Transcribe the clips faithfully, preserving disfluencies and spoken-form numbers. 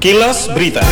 Kilas Berita.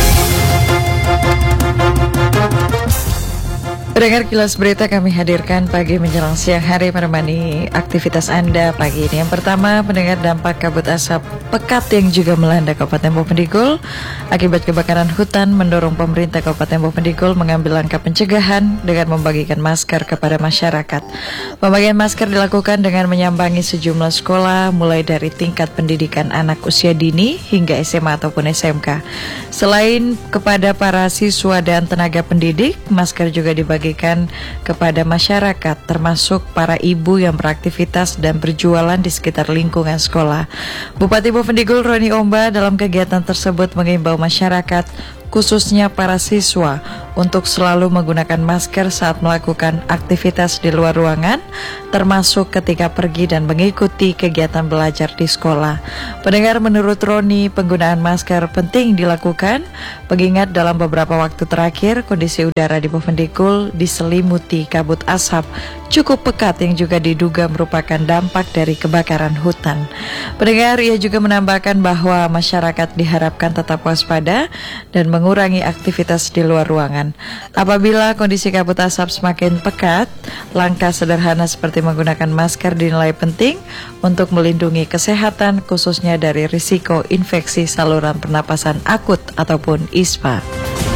Pendengar Kilas Berita kami hadirkan pagi menjelang siang hari menemani aktivitas Anda pagi ini. Yang pertama, pendengar dampak kabut asap pekat yang juga melanda Kabupaten Bovendigul akibat kebakaran hutan mendorong pemerintah Kabupaten Bovendigul mengambil langkah pencegahan dengan membagikan masker kepada masyarakat. Pembagian masker dilakukan dengan menyambangi sejumlah sekolah mulai dari tingkat pendidikan anak usia dini hingga S M A ataupun S M K. Selain kepada para siswa dan tenaga pendidik, masker juga dibagi kepada masyarakat termasuk para ibu yang beraktivitas dan berjualan di sekitar lingkungan sekolah. Bupati Bovendigul Roni Omba dalam kegiatan tersebut mengimbau masyarakat khususnya para siswa untuk selalu menggunakan masker saat melakukan aktivitas di luar ruangan, termasuk ketika pergi dan mengikuti kegiatan belajar di sekolah. Pendengar, menurut Roni, penggunaan masker penting dilakukan, mengingat dalam beberapa waktu terakhir kondisi udara di Bovendigul diselimuti kabut asap cukup pekat yang juga diduga merupakan dampak dari kebakaran hutan. Pendengar, ia juga menambahkan bahwa masyarakat diharapkan tetap waspada dan mengurangi aktivitas di luar ruangan. Apabila kondisi kabut asap semakin pekat, langkah sederhana seperti menggunakan masker dinilai penting untuk melindungi kesehatan khususnya dari risiko infeksi saluran pernapasan akut ataupun I S P A.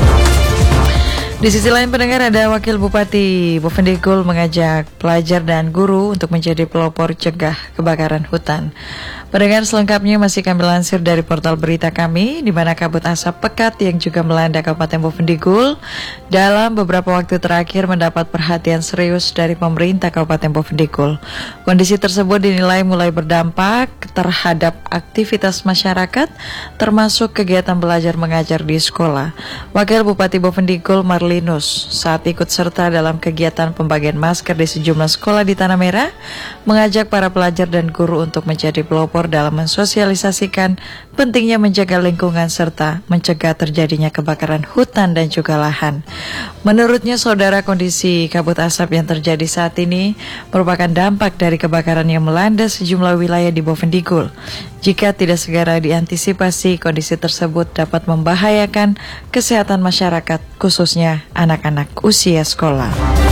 Di sisi lain, pendengar, ada Wakil Bupati Bovendigul mengajak pelajar dan guru untuk menjadi pelopor cegah kebakaran hutan. Pendengar, selengkapnya masih kami lansir dari portal berita kami, di mana kabut asap pekat yang juga melanda Kabupaten Bovendigul dalam beberapa waktu terakhir mendapat perhatian serius dari pemerintah Kabupaten Bovendigul. Kondisi tersebut dinilai mulai berdampak terhadap aktivitas masyarakat, termasuk kegiatan belajar mengajar di sekolah. Wakil Bupati Bovendigul Marlinus saat ikut serta dalam kegiatan pembagian masker di sejumlah sekolah di Tanah Merah mengajak para pelajar dan guru untuk menjadi pelopor dalam mensosialisasikan pentingnya menjaga lingkungan serta mencegah terjadinya kebakaran hutan dan juga lahan. Menurutnya, saudara, kondisi kabut asap yang terjadi saat ini merupakan dampak dari kebakaran yang melanda sejumlah wilayah di Bovendigul. Jika tidak segera diantisipasi, kondisi tersebut dapat membahayakan kesehatan masyarakat, khususnya anak-anak usia sekolah.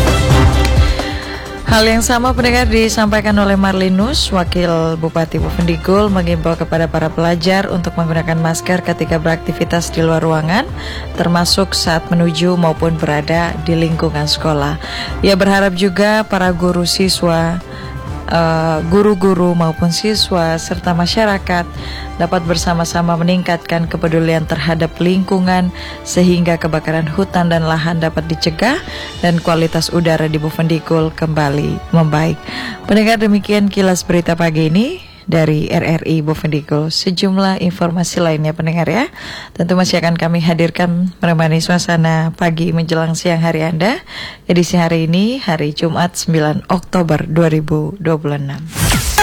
Hal yang sama, pendengar, disampaikan oleh Marlinus, Wakil Bupati Bovendigul, mengimbau kepada para pelajar untuk menggunakan masker ketika beraktivitas di luar ruangan, termasuk saat menuju maupun berada di lingkungan sekolah. Ia berharap juga para guru siswa, Uh, guru-guru maupun siswa serta masyarakat dapat bersama-sama meningkatkan kepedulian terhadap lingkungan sehingga kebakaran hutan dan lahan dapat dicegah dan kualitas udara di Bovendigul kembali membaik. Pendengar, demikian kilas berita pagi ini dari R R I Bovendigul. Sejumlah informasi lainnya, pendengar, ya, tentu masih akan kami hadirkan menemani suasana pagi menjelang siang hari Anda. Edisi hari ini, hari Jumat sembilan Oktober dua ribu dua puluh enam.